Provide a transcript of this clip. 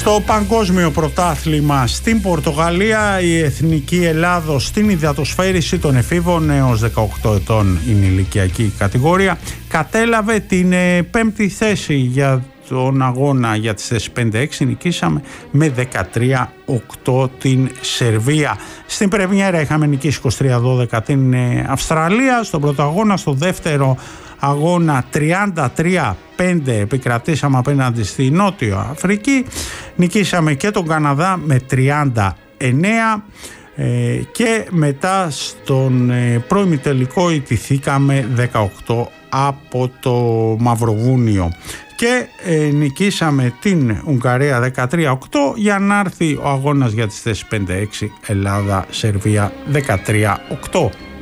Στο παγκόσμιο πρωτάθλημα στην Πορτογαλία, η Εθνική Ελλάδος στην υδατοσφαίριση των εφήβων έως 18 ετών, είναι η ηλικιακή κατηγορία, κατέλαβε την 5η θέση για τον αγώνα για τις θέσεις 5-6. Νικήσαμε με 13-8 την Σερβία. Στην πρεμιέρα είχαμε νικήσει 23-12 την Αυστραλία. Στον πρώτο αγώνα, στο δεύτερο αγώνα 33-5 επικρατήσαμε απέναντι στη Νότιο Αφρική. Νικήσαμε και τον Καναδά με 39 και μετά στον προημιτελικό ιτηθήκαμε 18 από το Μαυροβούνιο και νικήσαμε την Ουγγαρία 13-8 για να έρθει ο αγώνας για τις θέσεις 5-6 Ελλάδα-Σερβία 13-8.